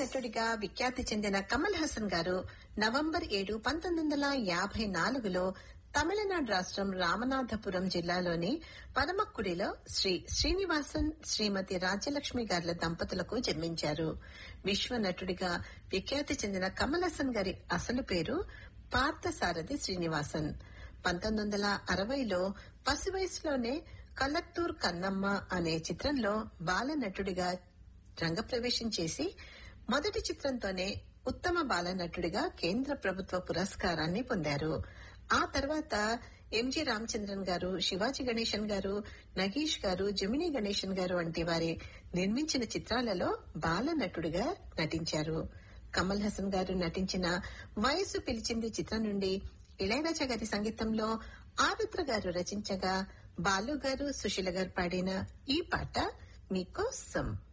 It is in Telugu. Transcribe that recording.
నటుడిగా విఖ్యాతి చెందిన కమల్ హాసన్ గారు నవంబర్ 7, 1954లో తమిళనాడు రాష్ట్రం రామనాథపురం జిల్లాలోని పదమక్కుడిలో శ్రీ శ్రీనివాసన్, శ్రీమతి రాజ్యలక్ష్మి గార్ల దంపతులకు జన్మించారు. విశ్వ నటుడిగా విఖ్యాతి చెందిన కమల్ హాసన్ గారి అసలు పేరు పార్థసారథి శ్రీనివాసన్. 1960లో పసి వయసులోనే కలత్తూర్ కన్నమ్మ అనే చిత్రంలో బాల నటుడిగా రంగప్రవేశం చేసి మొదటి చిత్రంతోనే ఉత్తమ బాల నటుడిగా కేంద్ర ప్రభుత్వ పురస్కారాన్ని పొందారు. ఆ తర్వాత ఎంజి రామచంద్రన్ గారు, శివాజీ గణేశన్ గారు, నగేష్ గారు, జమినీ గణేశన్ గారు వంటి వారి నిర్మించిన చిత్రాలలో బాల నటుడిగా నటించారు. కమల్ హాసన్ గారు నటించిన వయసు పిలిచింది చిత్రం నుండి ఇళయరాజా గారి సంగీతంలో ఆరుద్ర గారు రచించగా బాలు గారు, సుశీల గారు పాడిన ఈ పాట మీకోసం.